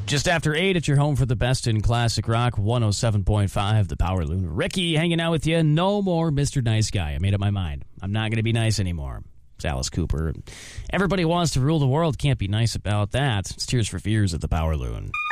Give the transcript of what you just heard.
Just after 8 at your home for the best in classic rock, 107.5, the Power Loon. Ricky hanging out with you. No more Mr. Nice Guy. I made up my mind. I'm not going to be nice anymore. It's Alice Cooper. Everybody wants to rule the world. Can't be nice about that. It's Tears for Fears at the Power Loon.